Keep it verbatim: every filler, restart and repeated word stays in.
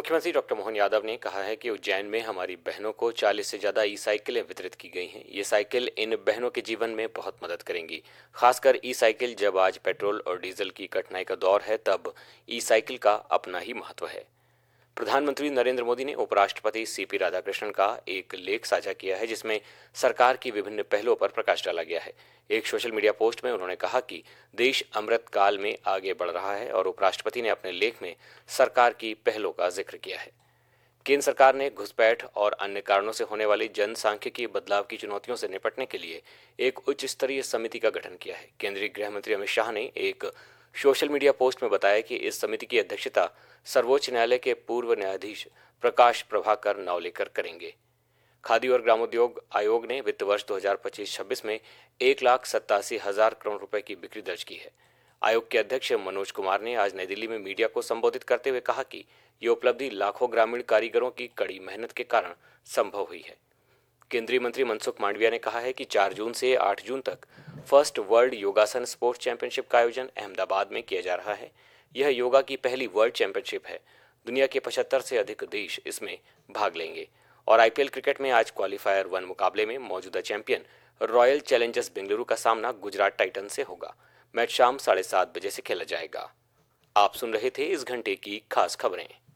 मुख्यमंत्री डॉक्टर मोहन यादव ने कहा है कि उज्जैन में हमारी बहनों को चालीस से ज्यादा ई साइकिलें वितरित की गई हैं। ये साइकिल इन बहनों के जीवन में बहुत मदद करेंगी। खासकर ई साइकिल, जब आज पेट्रोल और डीजल की कठिनाई का दौर है, तब ई साइकिल का अपना ही महत्व है। प्रधानमंत्री नरेंद्र मोदी ने उपराष्ट्रपति सीपी राधाकृष्णन का एक लेख साझा किया है, जिसमें सरकार की विभिन्न पहलों पर प्रकाश डाला गया है। एक सोशल मीडिया पोस्ट में उन्होंने कहा कि देश अमृत काल में आगे बढ़ रहा है और उपराष्ट्रपति ने अपने लेख में सरकार की पहलों का जिक्र किया है। केंद्र सरकार ने घुसपैठ और अन्य कारणों से होने वाली जनसांख्यिकीय बदलाव की चुनौतियों से निपटने के लिए एक उच्च स्तरीय समिति का गठन किया है। केंद्रीय गृह मंत्री अमित शाह ने एक सोशल मीडिया पोस्ट में बताया कि इस समिति की अध्यक्षता सर्वोच्च न्यायालय के पूर्व न्यायाधीश प्रकाश प्रभाकर नावलेकर करेंगे। खादी और ग्रामोद्योग आयोग ने वित्त वर्ष दो हज़ार पच्चीस छब्बीस में एक लाख सत्तासी हजार करोड़ रुपए की बिक्री दर्ज की है। आयोग के अध्यक्ष मनोज कुमार ने आज नई दिल्ली में मीडिया को संबोधित करते हुए कहा कि ये उपलब्धि लाखों ग्रामीण कारीगरों की कड़ी मेहनत के कारण संभव हुई है। केंद्रीय मंत्री मनसुख मांडविया ने कहा है कि चार जून से आठ जून तक फर्स्ट वर्ल्ड योगासन स्पोर्ट्स चैंपियनशिप का आयोजन अहमदाबाद में किया जा रहा है। यह योगा की पहली वर्ल्ड चैंपियनशिप है। दुनिया के पचहत्तर से अधिक देश इसमें भाग लेंगे। और आईपीएल क्रिकेट में आज क्वालिफायर वन मुकाबले में मौजूदा चैंपियन रॉयल चैलेंजर्स बेंगलुरु का सामना गुजरात टाइटन से होगा। मैच शाम साढ़े सात बजे से खेला जाएगा। आप सुन रहे थे इस घंटे की खास खबरें।